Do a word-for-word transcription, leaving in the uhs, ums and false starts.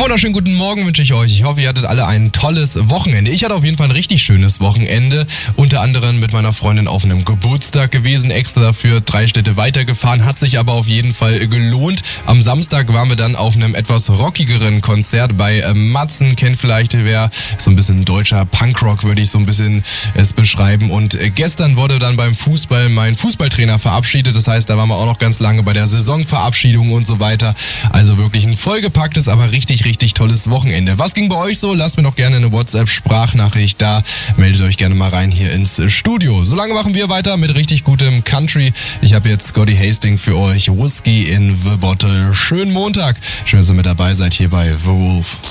Wunderschönen guten Morgen wünsche ich euch. Ich hoffe, ihr hattet alle ein tolles Wochenende. Ich hatte auf jeden Fall ein richtig schönes Wochenende. Unter anderem mit meiner Freundin auf einem Geburtstag gewesen, extra dafür drei Städte weitergefahren. Hat sich aber auf jeden Fall gelohnt. Am Samstag waren wir dann auf einem etwas rockigeren Konzert bei äh, Matzen. Kennt vielleicht wer, so ein bisschen deutscher Punkrock, würde ich so ein bisschen es beschreiben. Und äh, gestern wurde dann beim Fußball mein Fußballtrainer verabschiedet. Das heißt, da waren wir auch noch ganz lange bei der Saisonverabschiedung und so weiter. Also wirklich ein vollgepacktes, aber richtig, richtig tolles Wochenende. Was ging bei euch so? Lasst mir doch gerne eine WhatsApp-Sprachnachricht da. Meldet euch gerne mal rein hier ins Studio. Solange machen wir weiter mit richtig gutem Country. Ich habe jetzt Scotty Hastings für euch. Whiskey in the Bottle. Schönen Montag. Schön, dass ihr mit dabei seid hier bei The Wolf.